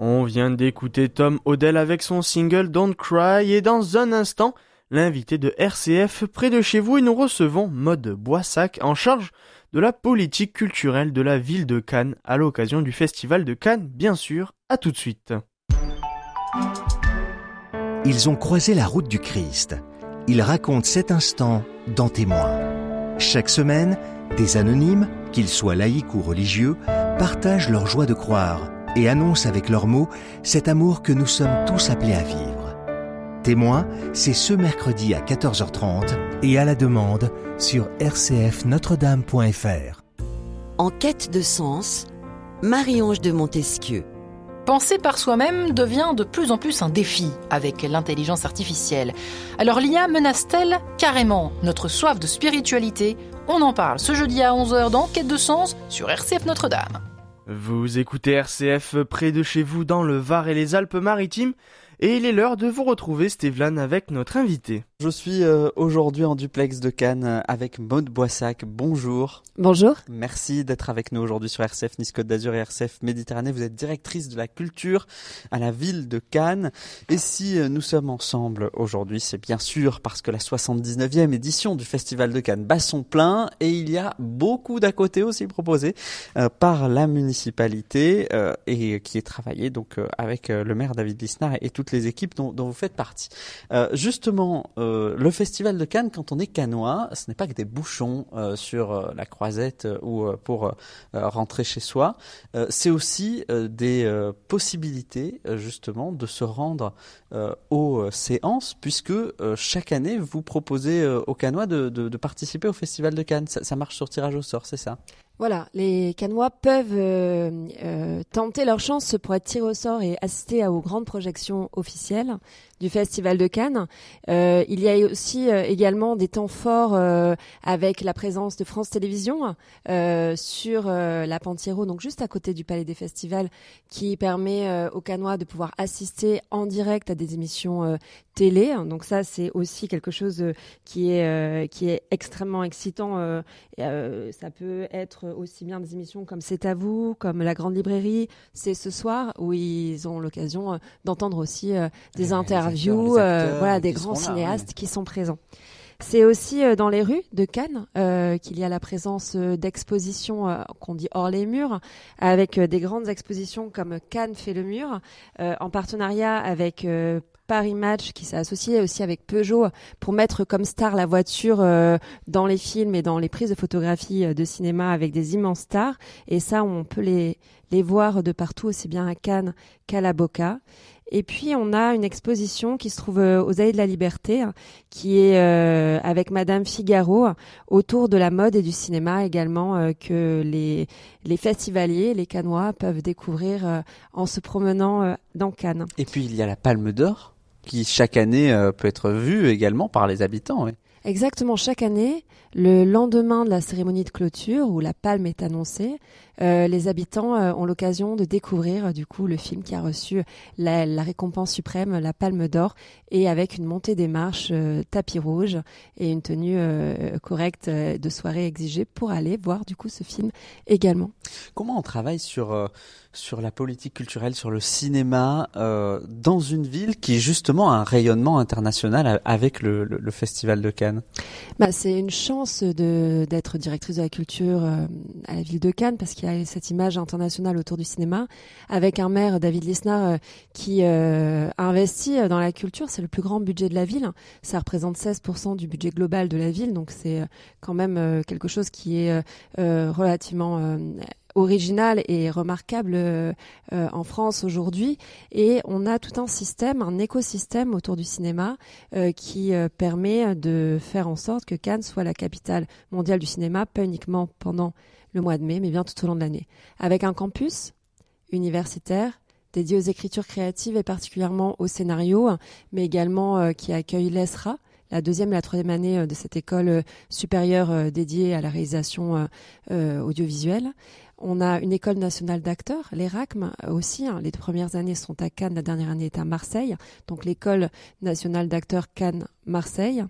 On vient d'écouter Tom Odell avec son single Don't Cry et dans un instant, l'invité de RCF près de chez vous et nous recevons Maude Boissac en charge de la politique culturelle de la ville de Cannes à l'occasion du Festival de Cannes, bien sûr. À tout de suite. Ils ont croisé la route du Christ. Ils racontent cet instant dans Témoins. Chaque semaine, des anonymes, qu'ils soient laïcs ou religieux, partagent leur joie de croire et annoncent avec leurs mots cet amour que nous sommes tous appelés à vivre. Témoins, c'est ce mercredi à 14h30 et à la demande sur rcfnotredame.fr. En quête de sens, Marie-Ange de Montesquieu. Penser par soi-même devient de plus en plus un défi avec l'intelligence artificielle. Alors l'IA menace-t-elle carrément notre soif de spiritualité ? On en parle ce jeudi à 11h dans Quête de sens sur RCF Notre-Dame. Vous écoutez RCF près de chez vous dans le Var et les Alpes-Maritimes et il est l'heure de vous retrouver Stéphane avec notre invité. Je suis aujourd'hui en duplex de Cannes avec Maude Boissac. Bonjour. Bonjour. Merci d'être avec nous aujourd'hui sur RCF Nice Côte d'Azur et RCF Méditerranée. Vous êtes directrice de la culture à la ville de Cannes. Et si nous sommes ensemble aujourd'hui, c'est bien sûr parce que la 79e édition du Festival de Cannes bat son plein et il y a beaucoup d'à côté aussi proposés par la municipalité et qui est travaillé donc avec le maire David Lisnard et toutes les équipes dont vous faites partie. Justement, le Festival de Cannes, quand on est cannois, ce n'est pas que des bouchons sur la croisette ou pour rentrer chez soi. C'est aussi des possibilités justement de se rendre aux séances, puisque chaque année vous proposez aux cannois de participer au Festival de Cannes. Ça marche sur tirage au sort, c'est ça ? Voilà, les Cannois peuvent tenter leur chance pour être tirés au sort et assister aux grandes projections officielles du Festival de Cannes. Il y a aussi également des temps forts avec la présence de France Télévisions sur la Pantiero, donc juste à côté du Palais des Festivals, qui permet aux Cannois de pouvoir assister en direct à des émissions télé. Donc ça, c'est aussi quelque chose qui est extrêmement excitant. Ça peut être aussi bien des émissions comme C'est à vous, comme La Grande Librairie, C'est ce soir, où ils ont l'occasion d'entendre aussi des interviews, des grands cinéastes qui sont présents. C'est aussi dans les rues de Cannes qu'il y a la présence d'expositions qu'on dit hors les murs, avec des grandes expositions comme Cannes fait le mur, en partenariat avec Paris Match, qui s'est associé aussi avec Peugeot pour mettre comme star la voiture dans les films et dans les prises de photographie de cinéma avec des immenses stars. Et ça, on peut les voir de partout, aussi bien à Cannes qu'à la Boca. Et puis, on a une exposition qui se trouve aux Allées de la Liberté, qui est avec Madame Figaro, autour de la mode et du cinéma également, que les festivaliers, les Cannois, peuvent découvrir en se promenant dans Cannes. Et puis, il y a la Palme d'Or, qui chaque année peut être vue également par les habitants. Oui. Exactement, chaque année, le lendemain de la cérémonie de clôture, où la palme est annoncée, les habitants ont l'occasion de découvrir du coup le film qui a reçu la récompense suprême, la Palme d'Or, et avec une montée des marches, tapis rouge et une tenue correcte de soirée exigée pour aller voir du coup ce film également. Comment on travaille sur la politique culturelle, sur le cinéma dans une ville qui justement a un rayonnement international avec le Festival de Cannes ? C'est une chance d'être directrice de la culture à la ville de Cannes, parce qu'il y a cette image internationale autour du cinéma, avec un maire, David Lisnard, qui investit dans la culture. C'est le plus grand budget de la ville. Ça représente 16% du budget global de la ville, donc c'est quand même quelque chose qui est relativement original et remarquable en France aujourd'hui. Et on a tout un système, un écosystème autour du cinéma qui permet de faire en sorte que Cannes soit la capitale mondiale du cinéma, pas uniquement pendant le mois de mai, mais bien tout au long de l'année. Avec un campus universitaire dédié aux écritures créatives et particulièrement au scénario, mais également qui accueille l'ESRA, la deuxième et la troisième année de cette école supérieure dédiée à la réalisation audiovisuelle. on a une école nationale d'acteurs, l'ERACM aussi. Les 2 premières années sont à Cannes, la dernière année est à Marseille. Donc l'école nationale d'acteurs Cannes-Marseille.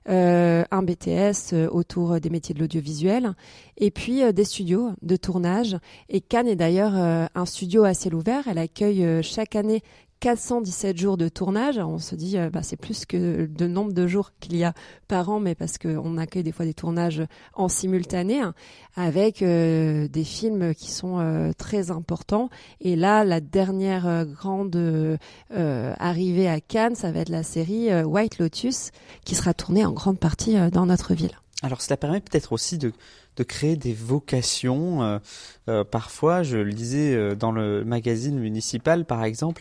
Un BTS autour des métiers de l'audiovisuel. Et puis des studios de tournage. Et Cannes est d'ailleurs un studio à ciel ouvert. Elle accueille chaque année 417 jours de tournage. On se dit, c'est plus que le nombre de jours qu'il y a par an, mais parce qu'on accueille des fois des tournages en simultané avec des films qui sont très importants. Et là, la dernière grande arrivée à Cannes, ça va être la série White Lotus, qui sera tournée en grande partie dans notre ville. Alors cela permet peut-être aussi de créer des vocations. Parfois, je lisais dans le magazine municipal, par exemple,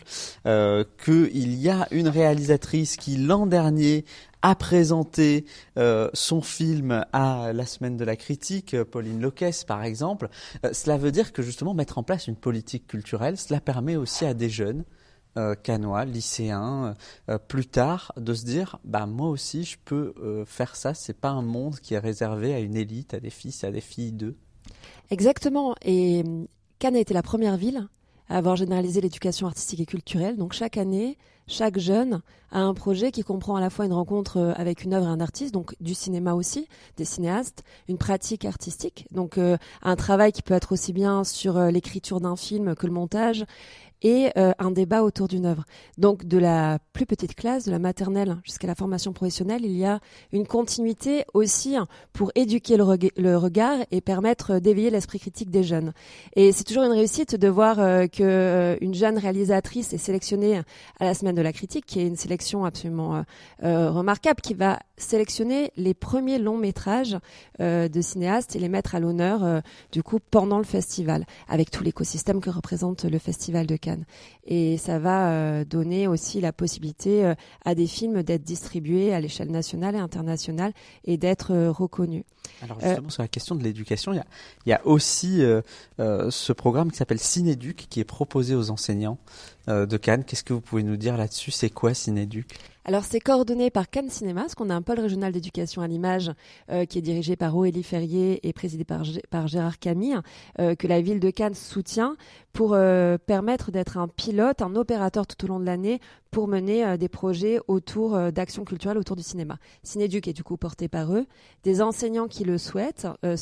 qu'il y a une réalisatrice qui, l'an dernier, a présenté son film à la Semaine de la Critique, Pauline Loquès, par exemple. Cela veut dire que justement, mettre en place une politique culturelle, cela permet aussi à des jeunes cannois, lycéens, plus tard, de se dire, moi aussi je peux faire ça, c'est pas un monde qui est réservé à une élite, à des fils, à des filles d'eux. Exactement, et Cannes a été la première ville à avoir généralisé l'éducation artistique et culturelle, donc chaque année, chaque jeune a un projet qui comprend à la fois une rencontre avec une œuvre et un artiste, donc du cinéma aussi, des cinéastes, une pratique artistique, donc un travail qui peut être aussi bien sur l'écriture d'un film que le montage, et un débat autour d'une œuvre. Donc de la plus petite classe, de la maternelle jusqu'à la formation professionnelle, il y a une continuité aussi pour éduquer le regard et permettre d'éveiller l'esprit critique des jeunes. Et c'est toujours une réussite de voir qu'une jeune réalisatrice est sélectionnée à la Semaine de la Critique, qui est une sélection absolument remarquable, qui va sélectionner les premiers longs métrages de cinéastes et les mettre à l'honneur du coup pendant le festival, avec tout l'écosystème que représente le festival de Cannes. Et ça va donner aussi la possibilité à des films d'être distribués à l'échelle nationale et internationale et d'être reconnus. Alors justement, sur la question de l'éducation, il y a aussi ce programme qui s'appelle Cinéduc, qui est proposé aux enseignants de Cannes. Qu'est-ce que vous pouvez nous dire là-dessus? C'est quoi Cinéduc? Alors c'est coordonné par Cannes Cinéma, parce qu'on a un pôle régional d'éducation à l'image qui est dirigé par Aurélie Ferrier et présidé par Gérard Camille, que la ville de Cannes soutient pour permettre d'être un pilote, un opérateur tout au long de l'année pour mener des projets autour d'actions culturelles autour du cinéma. Cinéduc est du coup porté par eux. Des enseignants qui le souhaitent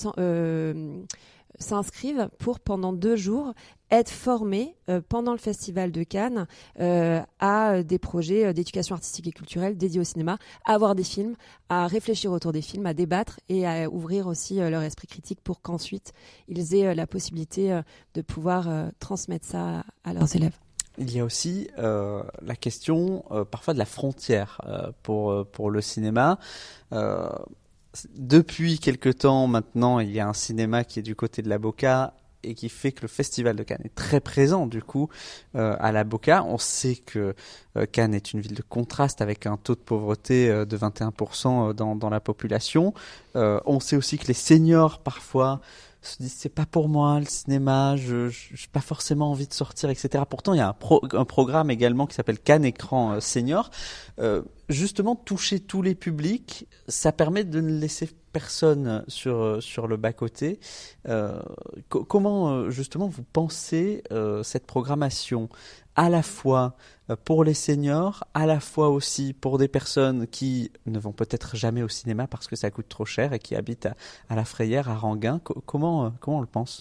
s'inscrivent pour, pendant 2 jours, être formés pendant le Festival de Cannes à des projets d'éducation artistique et culturelle dédiés au cinéma, à avoir des films, à réfléchir autour des films, à débattre et à ouvrir aussi leur esprit critique pour qu'ensuite ils aient la possibilité de pouvoir transmettre ça à leurs élèves. Il y a aussi la question parfois de la frontière pour le cinéma. Depuis quelque temps maintenant, il y a un cinéma qui est du côté de la Boca et qui fait que le Festival de Cannes est très présent du coup à la Boca. On sait que Cannes est une ville de contraste avec un taux de pauvreté de 21% dans la population. On sait aussi que les seniors parfois se disent c'est pas pour moi le cinéma, je j'ai pas forcément envie de sortir, etc. Pourtant il y a un programme également qui s'appelle Cannes Écran Senior. Justement toucher tous les publics, ça permet de ne laisser personne sur le bas-côté. Comment justement vous pensez cette programmation à la fois pour les seniors, à la fois aussi pour des personnes qui ne vont peut-être jamais au cinéma parce que ça coûte trop cher et qui habitent à La Frayère, à Ranguin. Comment on le pense ?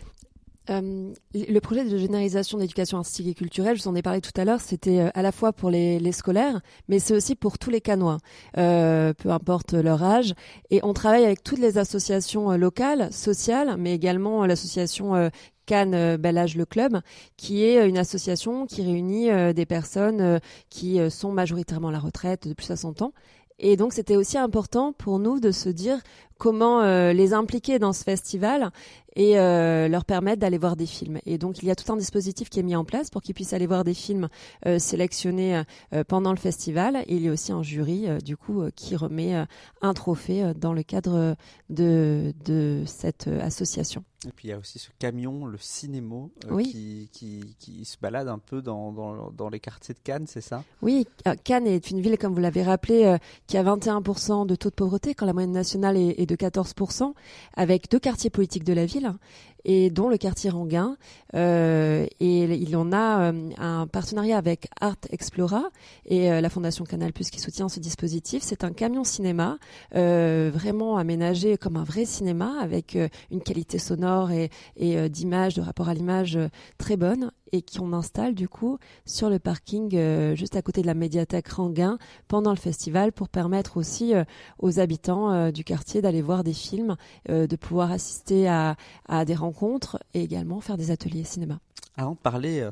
Le projet de généralisation d'éducation artistique et culturelle, je vous en ai parlé tout à l'heure, c'était à la fois pour les scolaires, mais c'est aussi pour tous les Cannois, peu importe leur âge. Et on travaille avec toutes les associations locales, sociales, mais également l'association Cannes Bel Âge le Club, qui est une association qui réunit des personnes qui sont majoritairement à la retraite depuis 60 ans. Et donc c'était aussi important pour nous de se dire comment les impliquer dans ce festival et leur permettre d'aller voir des films. Et donc il y a tout un dispositif qui est mis en place pour qu'ils puissent aller voir des films sélectionnés pendant le festival. Et il y a aussi un jury du coup qui remet un trophée dans le cadre de cette association. Et puis il y a aussi ce camion, le Cinémo, oui. qui se balade un peu dans les quartiers de Cannes, c'est ça ? Oui, Cannes est une ville, comme vous l'avez rappelé, qui a 21% de taux de pauvreté, quand la moyenne nationale est de 14%, avec 2 quartiers politiques de la ville. et dont le quartier Ranguin. Et il en a un partenariat avec Art Explora et la Fondation Canal+ qui soutient ce dispositif. C'est un camion cinéma vraiment aménagé comme un vrai cinéma avec une qualité sonore et d'image, de rapport à l'image très bonne, et qu'on installe du coup sur le parking juste à côté de la médiathèque Ranguin pendant le festival pour permettre aussi aux habitants du quartier d'aller voir des films, de pouvoir assister à des rencontres et également faire des ateliers cinéma. Avant de parler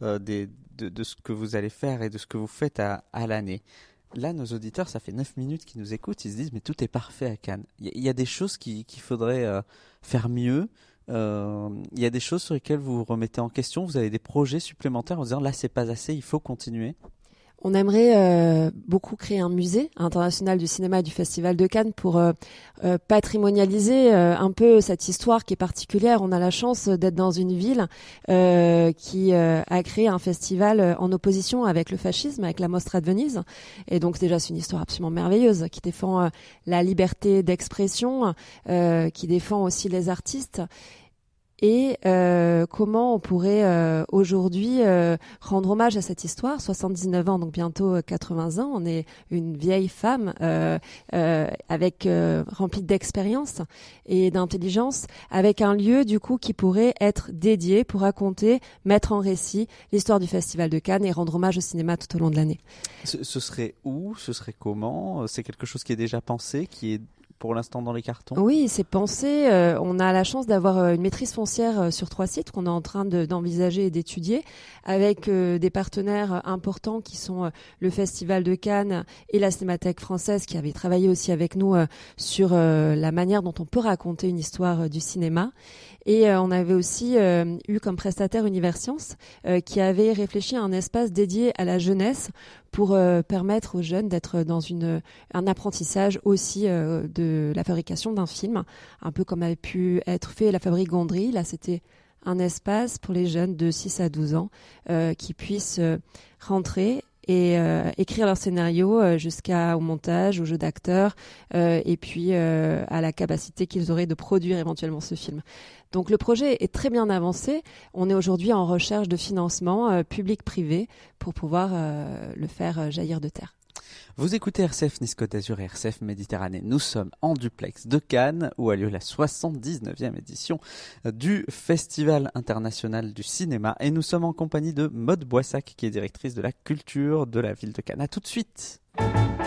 de ce que vous allez faire et de ce que vous faites à l'année, là, nos auditeurs, ça fait 9 minutes qu'ils nous écoutent, ils se disent mais tout est parfait à Cannes. Il y a des choses qu'il faudrait faire mieux. Il y a des choses sur lesquelles vous vous remettez en question. Vous avez des projets supplémentaires en disant là, c'est pas assez, il faut continuer. On aimerait beaucoup créer un musée international du cinéma et du Festival de Cannes pour patrimonialiser un peu cette histoire qui est particulière. On a la chance d'être dans une ville qui a créé un festival en opposition avec le fascisme, avec la Mostra de Venise. Et donc déjà, c'est une histoire absolument merveilleuse qui défend la liberté d'expression, qui défend aussi les artistes. Et comment on pourrait aujourd'hui rendre hommage à cette histoire. 79 ans, donc bientôt 80 ans. On est une vieille femme avec remplie d'expérience et d'intelligence, avec un lieu du coup qui pourrait être dédié pour raconter, mettre en récit l'histoire du Festival de Cannes et rendre hommage au cinéma tout au long de l'année. Ce serait où ? Ce serait comment ? C'est quelque chose qui est déjà pensé, qui est pour l'instant dans les cartons? Oui, c'est pensé. On a la chance d'avoir une maîtrise foncière sur 3 sites qu'on est en train d'envisager et d'étudier avec des partenaires importants qui sont le Festival de Cannes et la Cinémathèque française qui avaient travaillé aussi avec nous sur la manière dont on peut raconter une histoire du cinéma. Et on avait aussi eu comme prestataire Universcience qui avait réfléchi à un espace dédié à la jeunesse pour permettre aux jeunes d'être dans un apprentissage aussi de la fabrication d'un film, un peu comme avait pu être fait la Fabrique Gondry. Là, c'était un espace pour les jeunes de 6 à 12 ans qui puissent rentrer et écrire leur scénario jusqu'au montage, au jeu d'acteurs et puis à la capacité qu'ils auraient de produire éventuellement ce film. Donc le projet est très bien avancé. On est aujourd'hui en recherche de financement public-privé pour pouvoir le faire jaillir de terre. Vous écoutez RCF Nice Côte d'Azur et RCF Méditerranée. Nous sommes en duplex de Cannes où a lieu la 79e édition du Festival international du cinéma. Et nous sommes en compagnie de Maude Boissac qui est directrice de la culture de la ville de Cannes. À tout de suite.